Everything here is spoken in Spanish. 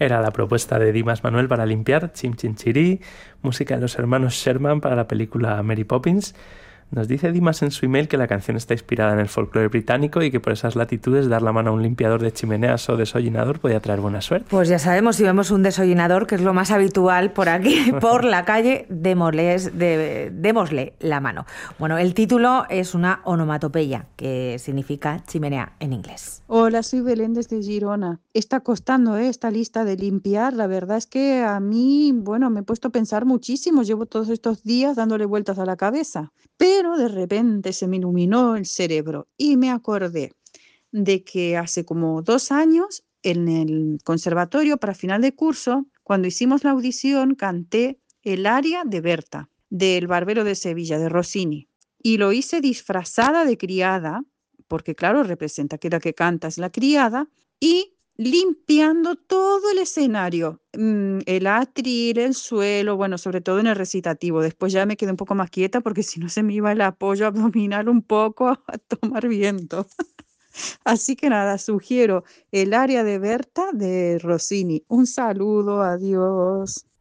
Era la propuesta de Dimas Manuel para limpiar, Chim Chim Chirí, música de los hermanos Sherman para la película Mary Poppins. Nos dice Dimas en su email que la canción está inspirada en el folclore británico y que por esas latitudes dar la mano a un limpiador de chimeneas o desollinador podía traer buena suerte. Pues ya sabemos, si vemos un desollinador, que es lo más habitual por aquí, por la calle, démosle la mano. Bueno, el título es una onomatopeya, que significa chimenea en inglés. Hola, soy Belén desde Girona. Está costando, esta lista de limpiar. La verdad es que a mí, me he puesto a pensar muchísimo. Llevo todos estos días dándole vueltas a la cabeza. Pero de repente se me iluminó el cerebro y me acordé de que hace como 2 años en el conservatorio para final de curso, cuando hicimos la audición, canté el aria de Berta, del Barbero de Sevilla, de Rossini. Y lo hice disfrazada de criada, porque claro, representa que la que canta es la criada, y limpiando todo el escenario, el atril, el suelo, sobre todo en el recitativo. Después ya me quedé un poco más quieta porque si no se me iba el apoyo abdominal un poco a tomar viento. Así que nada, sugiero el aria de Berta de Rossini. Un saludo, adiós.